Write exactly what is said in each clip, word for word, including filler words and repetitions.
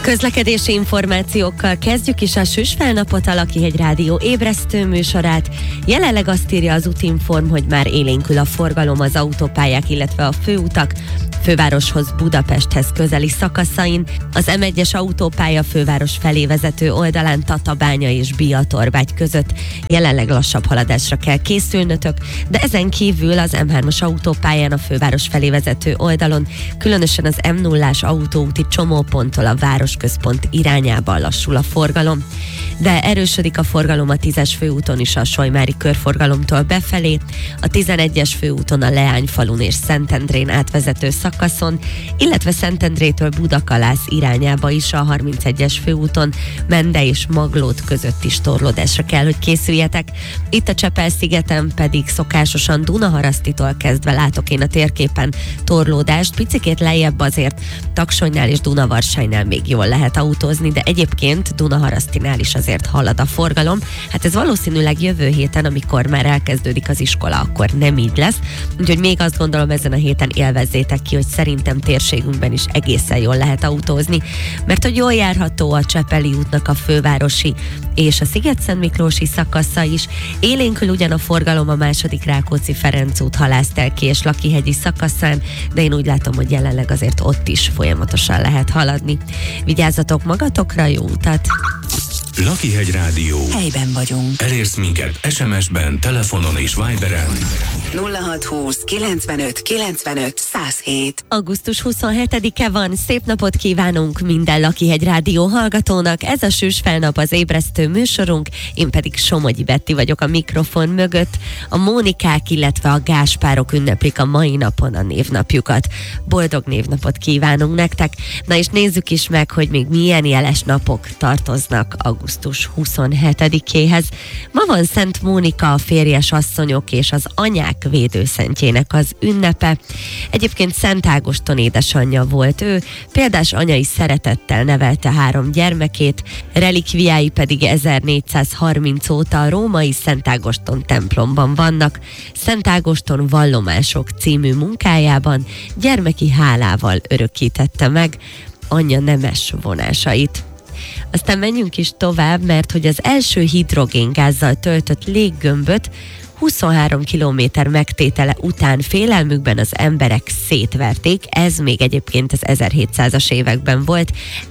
Közlekedési információkkal kezdjük is a Süsfelnapot, a Lakihegy Rádió ébresztő műsorát. Jelenleg azt írja az Utinform, hogy már élénkül a forgalom az autópályák, illetve a főutak fővároshoz, Budapesthez közeli szakaszain. Az em egyes autópálya főváros felé vezető oldalán Tatabánya és Biatorbágy között jelenleg lassabb haladásra kell készülnötök, de ezen kívül az em hármas autópályán a főváros felé vezető oldalon, különösen az em nullás autóúti csomóponttól a városközpont irányába lassul a forgalom. De erősödik a forgalom a tízes főúton is a Solymári körforgalomtól befelé, a tizenegyes főúton a Leányfalun és Szentendrén átvezető szakaszon, illetve Szentendrétől Budakalász irányába is a harmincegyes főúton Mende és Maglód között is torlódásra kell, hogy készüljetek. Itt a Csepel-szigeten pedig szokásosan Dunaharasztitól kezdve látok én a térképen torlódást, picikét lejjebb azért Taksonynál és Dunavarsainál még jól lehet autózni, de egyébként Dunaharasztinál is azért halad a forgalom. Hát ez valószínűleg jövő héten, amikor már elkezdődik az iskola, akkor nem így lesz. Úgyhogy még azt gondolom, ezen a héten élvezzétek ki, hogy szerintem térségünkben is egészen jól lehet autózni, mert hogy jól járható a Csepeli útnak a fővárosi és a Sziget-Szentmiklósi szakasza is. Élénkül ugyan a forgalom a második Rákóczi-Ferenc út, Halásztelki és Lakihegyi szakaszán, de én úgy látom, hogy jelenleg azért ott is folyamatosan lehet haladni. Vigyázzatok magatokra, jó utat! Lakihegy Rádió. Helyben vagyunk. Elérsz minket es em es-ben, telefonon és Viberen. nulla hat húsz kilencvenöt kilencvenöt száz hét. augusztus huszonhetedike van, szép napot kívánunk minden Lakihegy Rádió hallgatónak. Ez a Süsfelnap, az ébresztő műsorunk, én pedig Somogyi Betti vagyok a mikrofon mögött. A Mónikák, illetve a Gáspárok ünneplik a mai napon a névnapjukat. Boldog névnapot kívánunk nektek. Na és nézzük is meg, hogy még milyen jeles napok tartoznak augusztus huszonhetedikéhez. Ma van Szent Mónika, a férjes asszonyok és az anyák védőszentjének az ünnepe. Egyébként Szent Ágoston édesanyja volt ő, példás anyai szeretettel nevelte három gyermekét, relikviái pedig ezernégyszázharminc óta a római Szent Ágoston templomban vannak. Szent Ágoston vallomások című munkájában gyermeki hálával örökítette meg anyja nemes vonásait. Aztán menjünk is tovább, mert hogy az első hidrogéngázzal töltött léggömböt huszonhárom kilométer megtétele után félelmükben az emberek szétverték, ez még egyébként az ezerhétszázas években volt,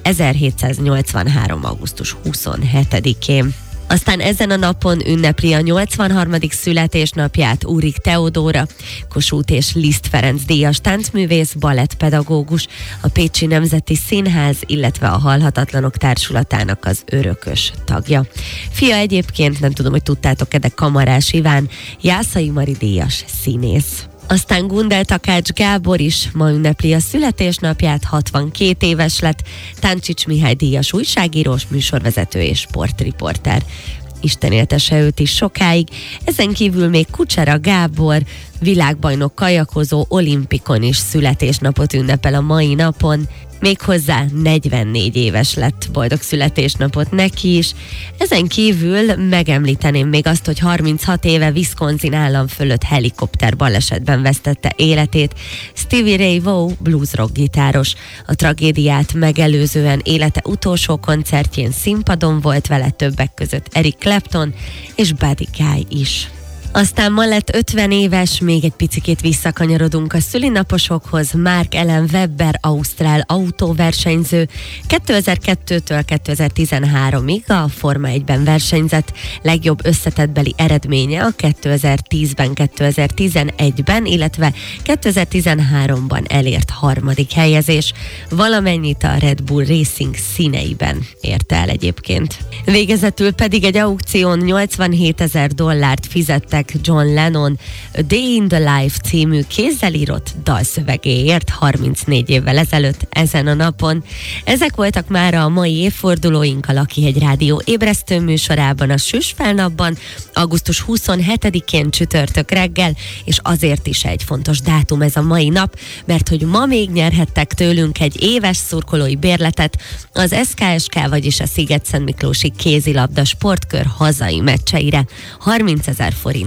ezerhétszáznyolcvanhárom. augusztus huszonhetedikén. Aztán ezen a napon ünnepli a nyolcvanharmadik születésnapját Úrik Teodóra, Kossuth és Liszt Ferenc díjas táncművész, balettpedagógus, a Pécsi Nemzeti Színház, illetve a Halhatatlanok Társulatának az örökös tagja. Fia egyébként, nem tudom, hogy tudtátok-e, de Kamarás Iván, Jászai Mari díjas színész. Aztán Gundel Takács Gábor is ma ünnepli a születésnapját, hatvankét éves lett, Táncsics Mihály díjas újságírós, műsorvezető és sportriporter. Isten éltesse őt is sokáig. Ezen kívül még Kucsera Gábor, világbajnok kajakozó, olimpikon is születésnapot ünnepel a mai napon. Méghozzá negyvennégy éves lett, boldog születésnapot neki is. Ezen kívül megemlíteném még azt, hogy harminchat éve Wisconsin állam fölött helikopter balesetben vesztette életét Stevie Ray Vaughan bluesrock gitáros. A tragédiát megelőzően élete utolsó koncertjén színpadon volt vele többek között Eric Clapton és Buddy Guy is. Aztán ma lett ötven éves, még egy picikét visszakanyarodunk a szülinaposokhoz. Mark Allen Webber, ausztrál autóversenyző, kétezer-kettőtől kétezer-tizenháromig a Forma egyben versenyzett, legjobb összetettbeli eredménye a kétezer-tízben, kétezer-tizenegyben, illetve kétezer-tizenháromban elért harmadik helyezés. Valamennyit a Red Bull Racing színeiben érte el egyébként. Végezetül pedig egy aukción nyolcvanhétezer dollárt fizettek John Lennon A Day in the Life című kézzel írott dalszövegéért harmincnégy évvel ezelőtt ezen a napon. Ezek voltak már a mai évfordulóink a Lakihegy Rádió ébresztő műsorában, a Süsfelnapban, augusztus huszonhetedikén csütörtök reggel, és azért is egy fontos dátum ez a mai nap, mert hogy ma még nyerhettek tőlünk egy éves szurkolói bérletet az es ká es ká, vagyis a Sziget-Szentmiklósi kézilabda sportkör hazai meccseire harmincezer forint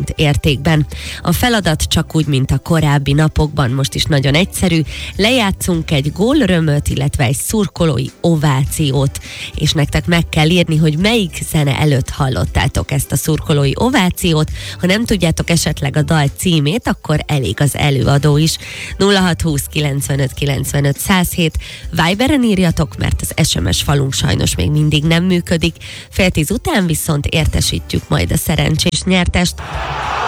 font értékben. A feladat csak úgy, mint a korábbi napokban, most is nagyon egyszerű. Lejátszunk egy gólörömöt, illetve egy szurkolói ovációt, és nektek meg kell írni, hogy melyik zene előtt hallottátok ezt a szurkolói ovációt. Ha nem tudjátok esetleg a dal címét, akkor elég az előadó is. nulla hat húsz kilencvenöt kilencvenöt száz hét. Viberen írjatok, mert az es em es falunk sajnos még mindig nem működik. Fél tíz után viszont értesítjük majd a szerencsés nyertest.